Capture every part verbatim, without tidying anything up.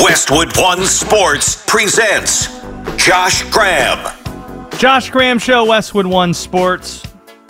Westwood One Sports presents Josh Graham. Josh Graham Show, Westwood One Sports.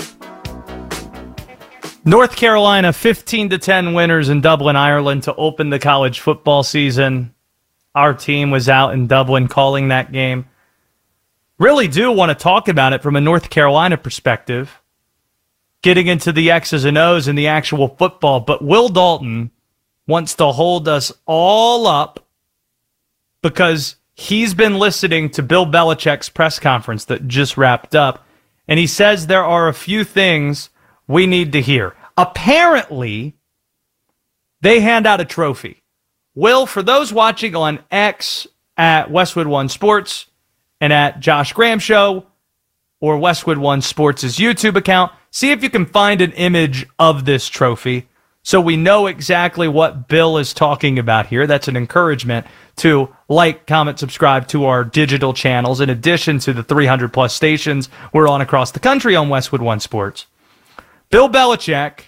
North Carolina fifteen to ten winners in Dublin, Ireland to open the college football season. Our team was out in Dublin calling that game. Really do want to talk about it from a North Carolina perspective, getting into the X's and O's and the actual football. But Will Dalton wants to hold us all up because he's been listening to Bill Belichick's press conference that just wrapped up, and he says there are a few things we need to hear. Apparently, they hand out a trophy. Will, for those watching on X at Westwood One Sports and at Josh Graham Show or Westwood One Sports' YouTube account, see if you can find an image of this trophy so we know exactly what Bill is talking about here. That's an encouragement to like, comment, subscribe to our digital channels in addition to the three hundred plus stations we're on across the country on Westwood One Sports. Bill Belichick,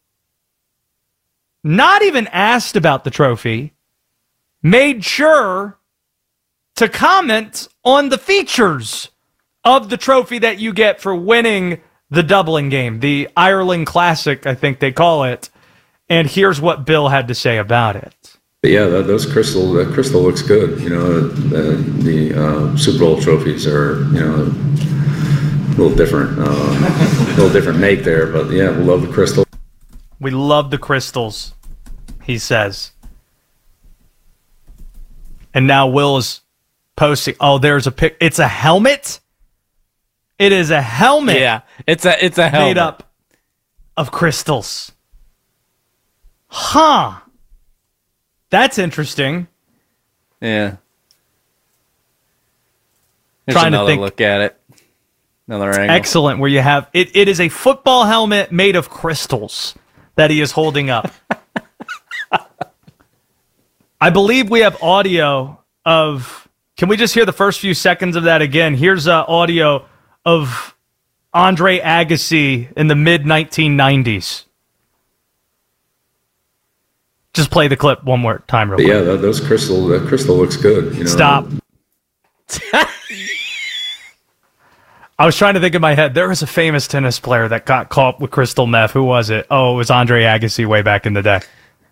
not even asked about the trophy, made sure to comment on the features of the trophy that you get for winning the Dublin game, the Ireland Classic, I think they call it. And here's what Bill had to say about it. Yeah, that, those crystal, that crystal looks good. You know, the, the uh, Super Bowl trophies are, you know, a little different, uh, a little different make there. But yeah, we love the crystal. We love the crystals, he says. And now Will is posting. Oh, there's a pic. It's a helmet. It is a helmet. Yeah, it's a it's a helmet made up of crystals. Huh. That's interesting. Yeah. Here's Trying to another think. look at it. Another angle. Excellent. Where you have it. It is a football helmet made of crystals that he is holding up. I believe we have audio of. Can we just hear the first few seconds of that again? Here's uh, audio of Andre Agassi in the mid nineteen nineties. Just play the clip one more time, real quick. Yeah, that, those crystal, that crystal looks good. You know. Stop. I was trying to think in my head. There was a famous tennis player that got caught with crystal meth. Who was it? Oh, it was Andre Agassi way back in the day.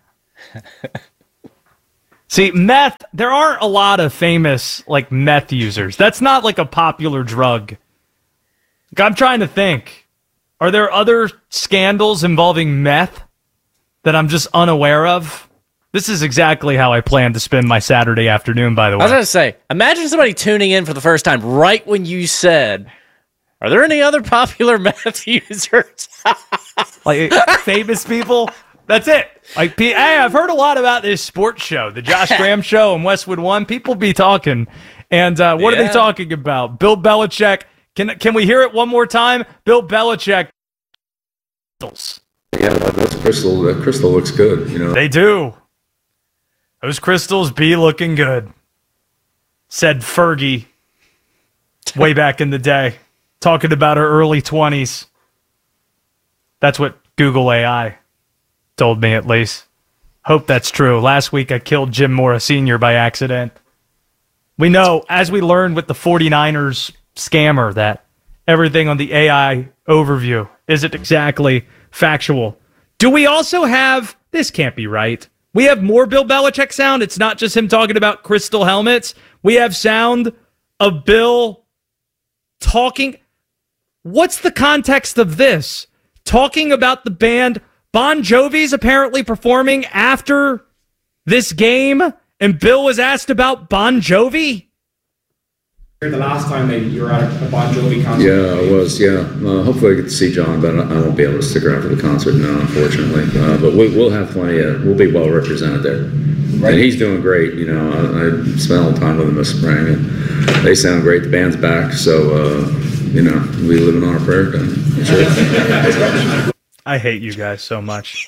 See, meth, there aren't a lot of famous, like, meth users. That's not, like, a popular drug. I'm trying to think. Are there other scandals involving meth that I'm just unaware of? This is exactly how I plan to spend my Saturday afternoon, by the way. I was going to say, imagine somebody tuning in for the first time right when you said, are there any other popular meth users? Like, famous people? That's it. Like, hey, I've heard a lot about this sports show, the Josh Graham Show and Westwood One. People be talking. And uh, what yeah. are they talking about? Bill Belichick. Can can we hear it one more time? Bill Belichick. Yeah, that, those crystal, that crystal looks good. You know. They do. Those crystals be looking good, said Fergie way back in the day, talking about her early twenties. That's what Google A I told me, at least. Hope that's true. Last week I killed Jim Mora Senior by accident. We know, as we learned with the forty-niners scammer, that everything on the A I overview isn't exactly factual. Do we also have, this can't be right, we have more Bill Belichick sound? It's not just him talking about crystal helmets. We have sound of Bill talking. What's the context of this? Talking about the band Bon Jovi's apparently performing after this game, and Bill was asked about Bon Jovi? The last time that you were at a Bon Jovi concert. Yeah, I was, yeah. Uh, hopefully I get to see John, but I won't be able to stick around for the concert now, unfortunately. Uh, but we, we'll have plenty of, we'll be well represented there. Right. And he's doing great, you know. I, I spent a little time with him this spring, and they sound great. The band's back, so, uh, you know, we living on a prayer time. Sure. I hate you guys so much.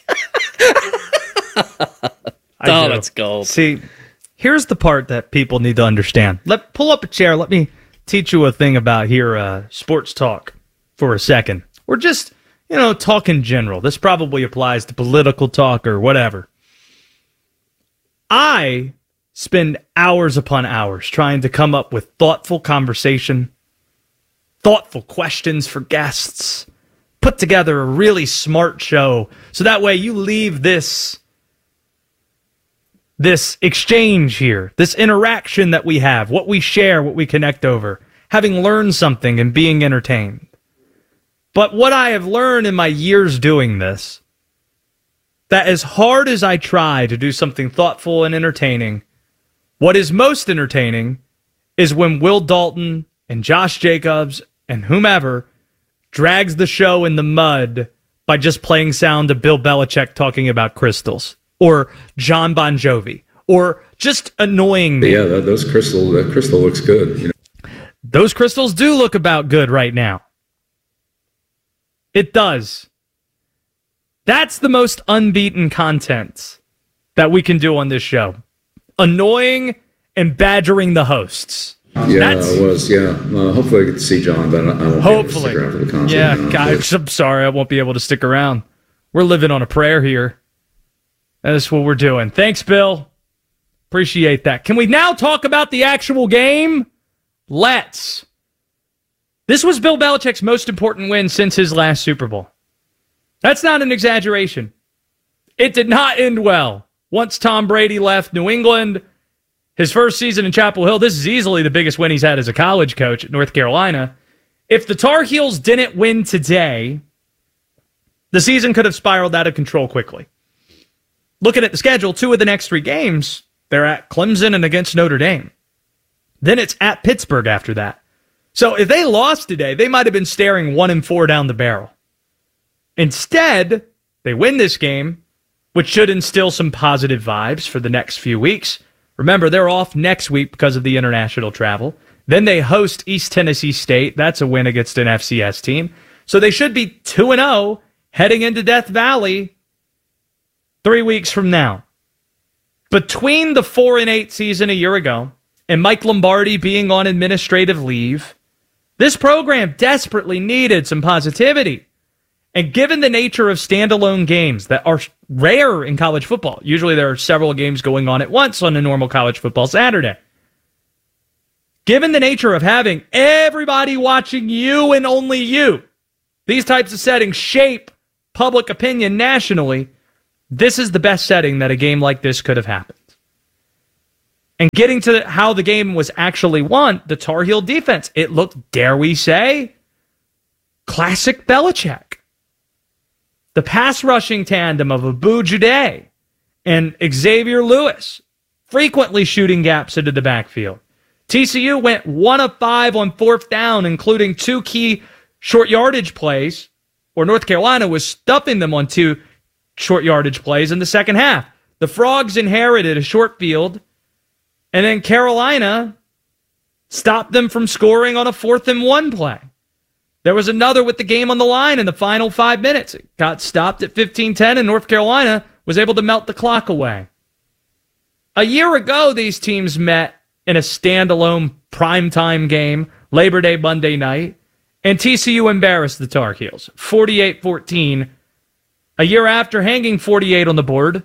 Oh, that's gold. See, here's the part that people need to understand. Let pull up a chair. Let me teach you a thing about here, uh, sports talk for a second. We're just, you know, talk in general. This probably applies to political talk or whatever. I spend hours upon hours trying to come up with thoughtful conversation, thoughtful questions for guests, put together a really smart show so that way you leave this this exchange here, this interaction that we have, what we share, what we connect over, having learned something and being entertained. But what I have learned in my years doing this, that as hard as I try to do something thoughtful and entertaining, what is most entertaining is when Will Dalton and Josh Jacobs and whomever drags the show in the mud by just playing sound of Bill Belichick talking about crystals, or John Bon Jovi, or just annoying me. Yeah, that, those crystal, that crystal looks good. You know? Those crystals do look about good right now. It does. That's the most unbeaten content that we can do on this show. Annoying and badgering the hosts. Yeah, That's, it was. Yeah, uh, hopefully I get to see John, but I won't be able to hopefully. stick around for the concert. Yeah, no, guys, I'm sorry I won't be able to stick around. We're living on a prayer here. That's what we're doing. Thanks, Bill. Appreciate that. Can we now talk about the actual game? Let's. This was Bill Belichick's most important win since his last Super Bowl. That's not an exaggeration. It did not end well. Once Tom Brady left New England, his first season in Chapel Hill, this is easily the biggest win he's had as a college coach at North Carolina. If the Tar Heels didn't win today, the season could have spiraled out of control quickly. Looking at the schedule, two of the next three games, they're at Clemson and against Notre Dame. Then it's at Pittsburgh after that. So if they lost today, they might have been staring one and four down the barrel. Instead, they win this game, which should instill some positive vibes for the next few weeks. Remember, they're off next week because of the international travel. Then they host East Tennessee State. That's a win against an F C S team. So they should be two and oh heading into Death Valley three weeks from now. Between the four and eight season a year ago and Mike Lombardi being on administrative leave, this program desperately needed some positivity. And given the nature of standalone games that are rare in college football, usually there are several games going on at once on a normal college football Saturday. Given the nature of having everybody watching you and only you, these types of settings shape public opinion nationally. This is the best setting that a game like this could have happened. And getting to how the game was actually won, the Tar Heel defense, it looked, dare we say, classic Belichick. The pass rushing tandem of Abu Jude and Xavier Lewis frequently shooting gaps into the backfield. T C U went one of five on fourth down, including two key short yardage plays, or North Carolina was stuffing them on two short yardage plays in the second half. The Frogs inherited a short field, and then Carolina stopped them from scoring on a fourth and one play. There was another with the game on the line in the final five minutes. It got stopped at fifteen ten, and North Carolina was able to melt the clock away. A year ago, these teams met in a standalone primetime game, Labor Day Monday night, and T C U embarrassed the Tar Heels, forty-eight fourteen. A year after hanging forty-eight on the board,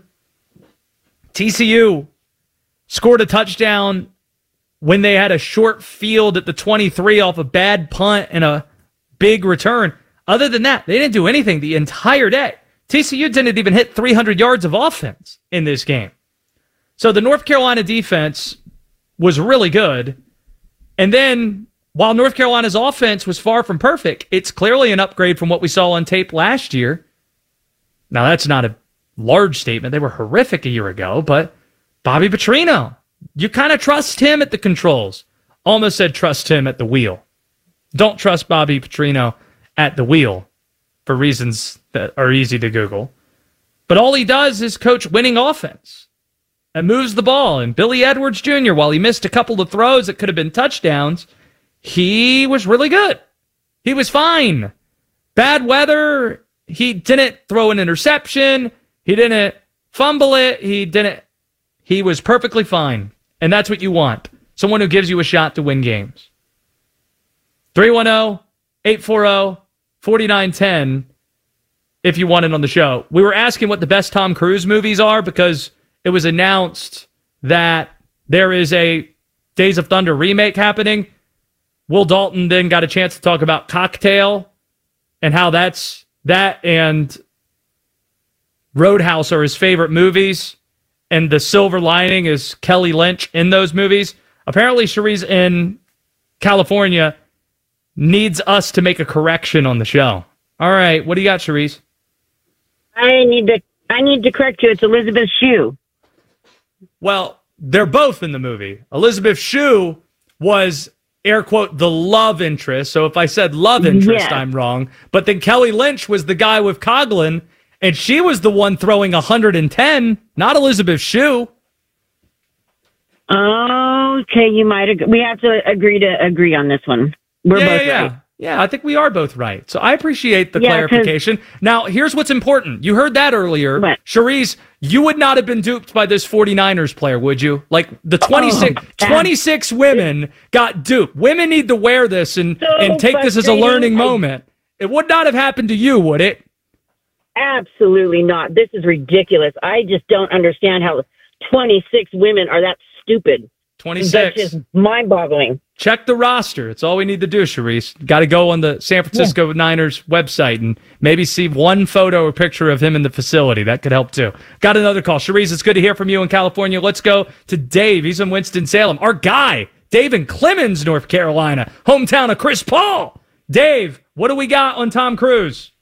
T C U scored a touchdown when they had a short field at the twenty-three off a bad punt and a big return. Other than that, they didn't do anything the entire day. T C U didn't even hit three hundred yards of offense in this game. So the North Carolina defense was really good. And then, while North Carolina's offense was far from perfect, it's clearly an upgrade from what we saw on tape last year. Now, that's not a large statement. They were horrific a year ago, but Bobby Petrino, you kind of trust him at the controls. Almost said trust him at the wheel. Don't trust Bobby Petrino at the wheel for reasons that are easy to Google. But all he does is coach winning offense and moves the ball. And Billy Edwards Junior, while he missed a couple of throws that could have been touchdowns, he was really good. He was fine. Bad weather, he didn't throw an interception. He didn't fumble it. He didn't. He was perfectly fine. And that's what you want. Someone who gives you a shot to win games. three one zero, eight four zero, four nine one zero if you want it on the show. We were asking what the best Tom Cruise movies are because it was announced that there is a Days of Thunder remake happening. Will Dalton then got a chance to talk about Cocktail and how that's that and Roadhouse are his favorite movies, and the silver lining is Kelly Lynch in those movies. Apparently, Cherise in California needs us to make a correction on the show. All right, what do you got, Cherise? I need to I need to correct you. It's Elizabeth Shue. Well, they're both in the movie. Elizabeth Shue was, air quote, the love interest. So if I said love interest, Yes. I'm wrong. But then Kelly Lynch was the guy with Coughlin, and she was the one throwing one hundred ten, not Elizabeth Shue. Okay, you might agree. We have to agree to agree on this one. We're yeah, both yeah, right. yeah. Yeah, I think we are both right. So I appreciate the Yeah, 'cause- clarification. Now, here's what's important. You heard that earlier. What? Cherise, you would not have been duped by this 49ers player, would you? Like, the twenty-six, Oh, that- twenty-six women got duped. Women need to wear this and, So and take this as a frustrating. learning I- moment. It would not have happened to you, would it? Absolutely not. This is ridiculous. I just don't understand how twenty-six women are that stupid. That's twenty-six. just mind-boggling. Check the roster. It's all we need to do, Cherise. Got to go on the San Francisco Niners website and maybe see one photo or picture of him in the facility. That could help too. Got another call. Cherise, it's good to hear from you in California. Let's go to Dave. He's in Winston-Salem. Our guy, Dave in Clemens, North Carolina, hometown of Chris Paul. Dave, what do we got on Tom Cruise?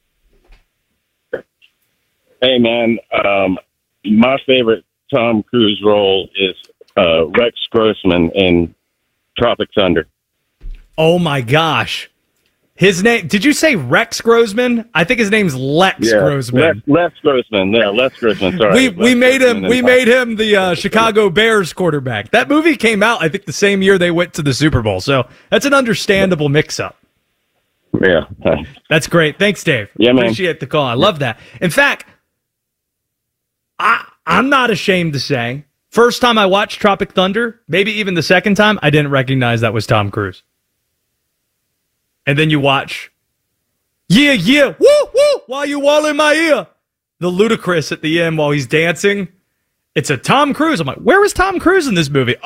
Hey, man. Um, my favorite Tom Cruise role is uh, Rex Grossman in Tropic Thunder. Oh, my gosh. His name, did you say Rex Grossman? I think his name's Lex Yeah, Grossman. Les, Les Grossman. Yeah, Les Grossman. Sorry. we Les we made him Grossman we in- made him the uh, Chicago Bears quarterback. That movie came out, I think, the same year they went to the Super Bowl. So that's an understandable mix-up. Yeah. That's great. Thanks, Dave. Yeah, man. Appreciate the call. I love that. In fact, I I'm not ashamed to say, first time I watched Tropic Thunder, maybe even the second time, I didn't recognize that was Tom Cruise. And then you watch, yeah, yeah, woo, woo, while you all in my ear. The ludicrous at the end while he's dancing. It's a Tom Cruise. I'm like, where was Tom Cruise in this movie?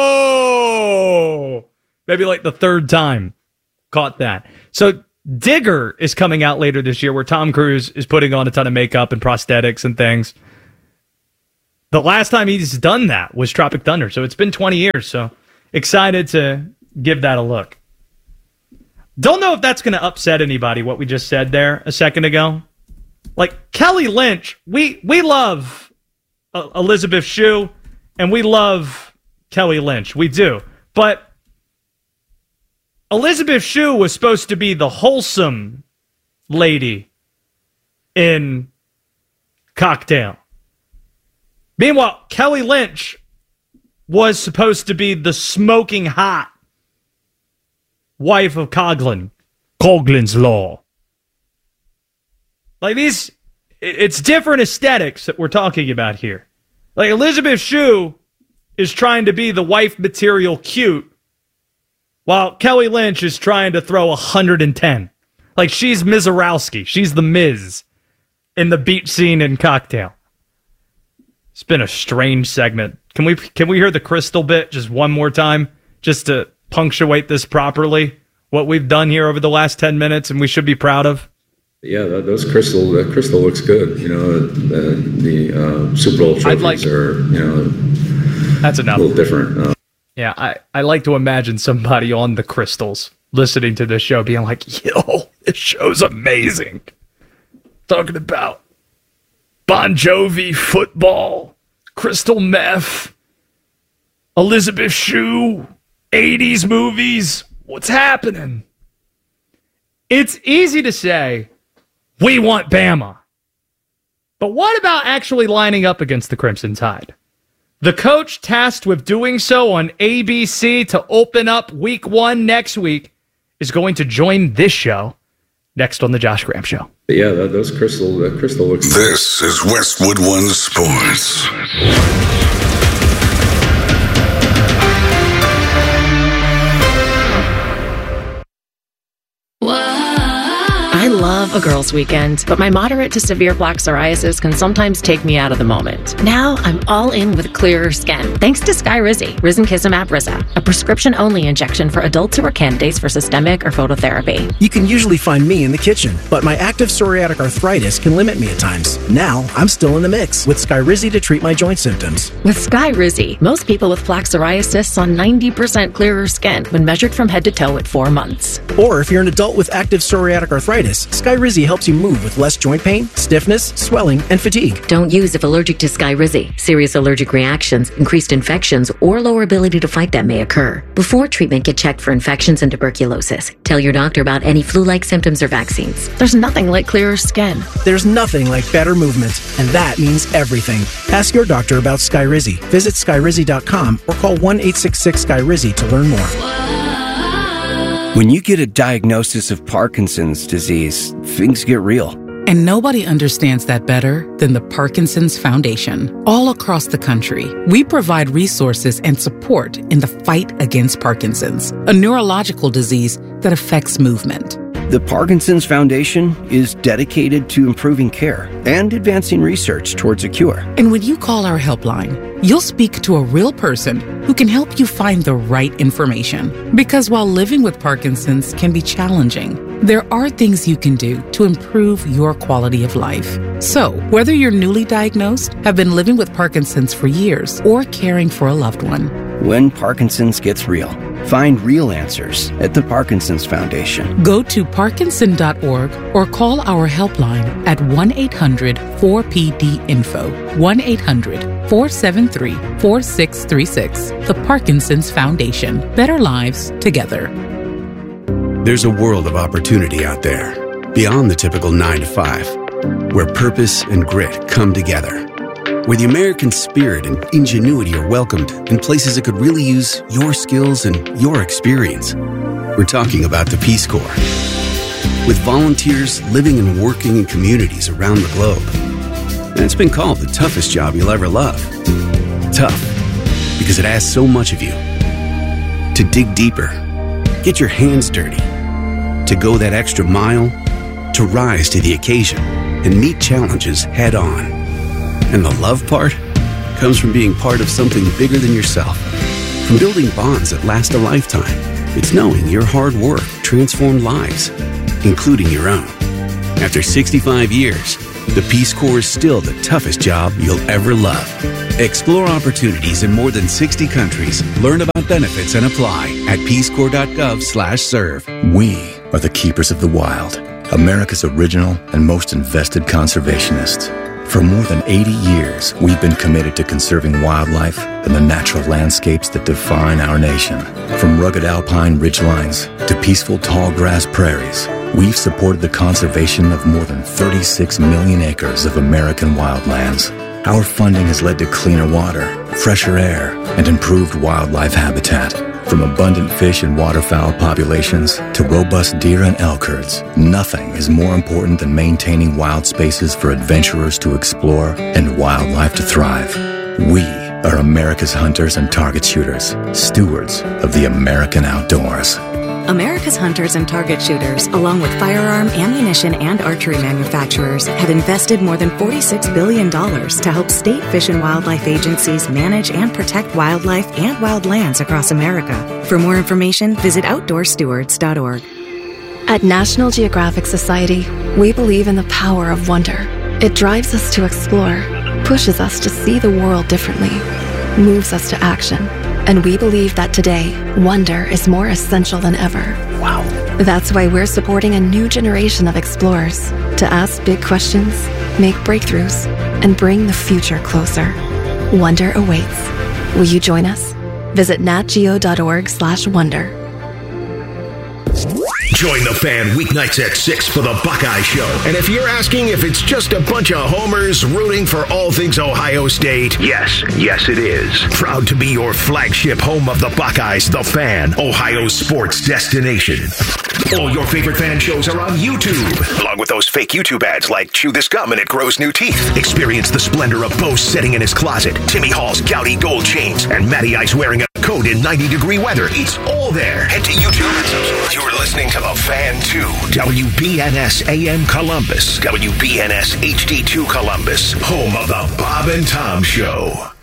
Oh, maybe like the third time. Caught that. So Digger is coming out later this year where Tom Cruise is putting on a ton of makeup and prosthetics and things. The last time he's done that was Tropic Thunder. So it's been twenty years. So excited to give that a look. Don't know if that's going to upset anybody, what we just said there a second ago. Like, Kelly Lynch, we, we love uh, Elizabeth Shue, and we love Kelly Lynch. We do. But Elizabeth Shue was supposed to be the wholesome lady in Cocktail. Meanwhile, Kelly Lynch was supposed to be the smoking hot wife of Coughlin. Coughlin's Law. Like these, it's different aesthetics that we're talking about here. Like Elizabeth Shue is trying to be the wife material cute, while Kelly Lynch is trying to throw one hundred ten. Like she's Mizorowski. She's the Miz in the beach scene in Cocktail. It's been a strange segment. Can we can we hear the Crystal bit just one more time, just to punctuate this properly? What we've done here over the last ten minutes, and we should be proud of. Yeah, that, those crystal, that crystal looks good. You know, the, the uh, Super Bowl trophies like- are, you know, That's a enough. little different. Uh, Yeah, I, I like to imagine somebody on the Crystals listening to this show being like, yo, this show's amazing. Talking about Bon Jovi, football, crystal meth, Elizabeth Shue, eighties movies. What's happening? It's easy to say, we want Bama. But what about actually lining up against the Crimson Tide? The coach tasked with doing so on A B C to open up week one next week is going to join this show next on the Josh Graham Show. yeah, that, those crystal, that crystal looks good. This is Westwood One Sports. I love a girls' weekend, but my moderate to severe plaque psoriasis can sometimes take me out of the moment. Now I'm all in with clearer skin, thanks to Skyrizi, risankizumab Riza, a prescription-only injection for adults who are candidates for systemic or phototherapy. You can usually find me in the kitchen, but my active psoriatic arthritis can limit me at times. Now I'm still in the mix with Skyrizi to treat my joint symptoms. With Skyrizi, most people with plaque psoriasis saw ninety percent clearer skin when measured from head to toe at four months. Or if you're an adult with active psoriatic arthritis, Skyrizi helps you move with less joint pain, stiffness, swelling, and fatigue. Don't use if allergic to Skyrizi. Serious allergic reactions, increased infections, or lower ability to fight them may occur. Before treatment, get checked for infections and tuberculosis. Tell your doctor about any flu-like symptoms or vaccines. There's nothing like clearer skin. There's nothing like better movement, and that means everything. Ask your doctor about Skyrizi. Visit Skyrizi dot com or call one eight six six Skyrizi to learn more. When you get a diagnosis of Parkinson's disease, things get real. And nobody understands that better than the Parkinson's Foundation. All across the country, we provide resources and support in the fight against Parkinson's, a neurological disease that affects movement. The Parkinson's Foundation is dedicated to improving care and advancing research towards a cure. And when you call our helpline, you'll speak to a real person who can help you find the right information. Because while living with Parkinson's can be challenging, there are things you can do to improve your quality of life. So, whether you're newly diagnosed, have been living with Parkinson's for years, or caring for a loved one, when Parkinson's gets real, find real answers at the Parkinson's Foundation. Go to parkinson dot org or call our helpline at one eight hundred four P D info, one eight hundred four seven three four six three six. The Parkinson's Foundation. Better lives together. There's a world of opportunity out there, beyond the typical nine to five, where purpose and grit come together, where the American spirit and ingenuity are welcomed in places that could really use your skills and your experience. We're talking about the Peace Corps. With volunteers living and working in communities around the globe. And it's been called the toughest job you'll ever love. Tough, because it asks so much of you. To dig deeper, get your hands dirty, to go that extra mile, to rise to the occasion and meet challenges head on. And the love part comes from being part of something bigger than yourself. From building bonds that last a lifetime. It's knowing your hard work transformed lives, including your own. After sixty-five years, the Peace Corps is still the toughest job you'll ever love. Explore opportunities in more than sixty countries. Learn about benefits and apply at peace corps dot gov slash serve. We are the keepers of the wild, America's original and most invested conservationists. For more than eighty years, we've been committed to conserving wildlife and the natural landscapes that define our nation. From rugged alpine ridgelines to peaceful tall grass prairies, we've supported the conservation of more than thirty-six million acres of American wildlands. Our funding has led to cleaner water, fresher air, and improved wildlife habitat. From abundant fish and waterfowl populations to robust deer and elk herds, nothing is more important than maintaining wild spaces for adventurers to explore and wildlife to thrive. We are America's hunters and target shooters, stewards of the American outdoors. America's hunters and target shooters, along with firearm, ammunition, and archery manufacturers, have invested more than forty-six billion dollars to help state fish and wildlife agencies manage and protect wildlife and wildlands across America. For more information, visit outdoor stewards dot org. At National Geographic Society, we believe in the power of wonder. It drives us to explore, pushes us to see the world differently, moves us to action. And we believe that today, wonder is more essential than ever. Wow. That's why we're supporting a new generation of explorers to ask big questions, make breakthroughs, and bring the future closer. Wonder awaits. Will you join us? Visit natgeo dot org slash wonder. Join the fan weeknights at six for the Buckeye Show. And if you're asking if it's just a bunch of homers rooting for all things Ohio State, yes, yes it is. Proud to be your flagship home of the Buckeyes, The Fan, Ohio's sports destination. All your favorite fan shows are on YouTube, along with those fake YouTube ads like Chew This Gum and It Grows New Teeth. Experience the splendor of Bo sitting in his closet, Timmy Hall's gouty gold chains, and Matty Ice wearing a coat in ninety degree weather. It's all there. Head to YouTube. You're listening to The Fan two. W B N S A M Columbus. W B N S H D two Columbus. Home of The Bob and Tom Show.